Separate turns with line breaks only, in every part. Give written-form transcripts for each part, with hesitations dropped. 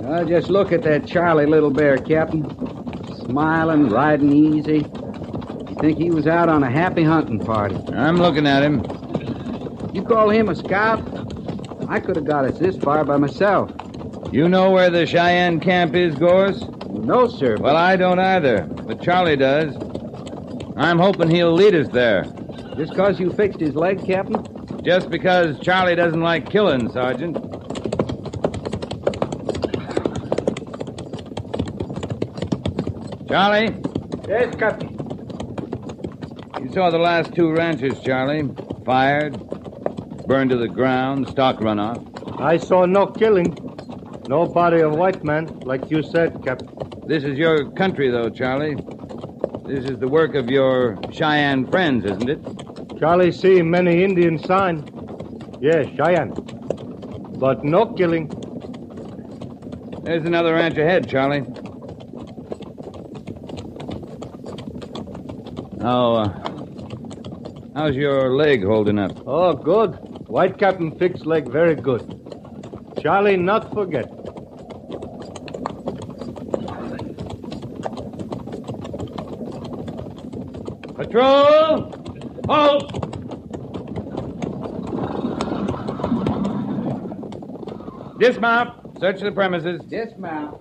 Just look at that Charlie Little Bear, Captain. Smiling, riding easy. You think he was out on a happy hunting party.
I'm looking at him.
You call him a scout? I could have got us this far by myself.
You know where the Cheyenne camp is, Gorse?
No, sir.
Well, I don't either, but Charlie does. I'm hoping he'll lead us there.
Just because you fixed his leg, Captain?
Just because Charlie doesn't like killing, Sergeant. Charlie?
Yes, Captain.
You saw the last two ranches, Charlie. Fired, burned to the ground, stock run off.
I saw no killing. No body of white man, like you said, Captain.
This is your country, though, Charlie. This is the work of your Cheyenne friends, isn't it?
Charlie see many Indian sign. Yes, Cheyenne. But no killing.
There's another ranch ahead, Charlie. How's your leg holding up?
Oh, good. White Captain fixed leg very good. Charlie not forget.
Patrol! Halt! Dismount. Search the premises.
Dismount.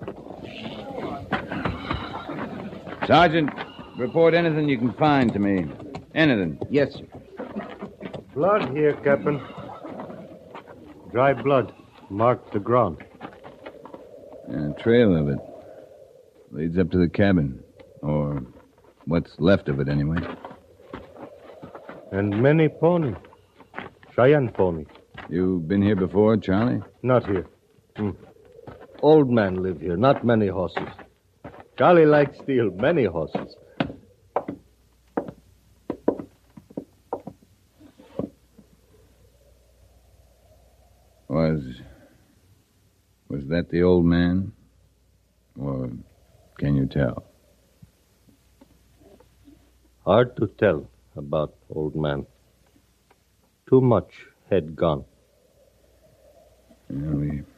Sergeant, report anything you can find to me. Anything.
Yes, sir.
Blood here, Captain. Dry blood. Marked the ground.
A trail of it. Leads up to the cabin. Or what's left of it, anyway.
And many pony. Cheyenne pony.
You been here before, Charlie?
Not here. Old man live here. Not many horses. Charlie likes steal many horses.
Was that the old man? Or can you tell?
Hard to tell about old man. Too much head gone.
Yeah, we